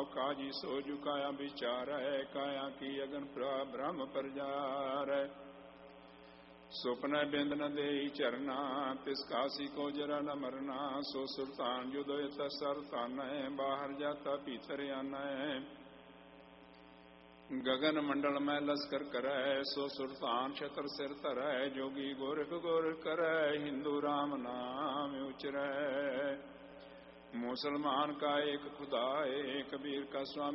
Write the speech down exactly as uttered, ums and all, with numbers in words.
काजी सोजु काया विचार है, काया की अगन ब्रह्म प्रजार है। सुपन बिंद न दे चरना, तिस काशी को जरा न मरना। सो सुल्तान जुदोय तसर तान है, बाहर जाता भीतर आना है। गगन मंडल में लश्कर करे, सो सुल्तान छत्र सिर धरै। जोगी गोरख गोरख करे, हिंदू राम नाम उचरै। मुसलमान का एक खुदा है, कबीर का स्वामी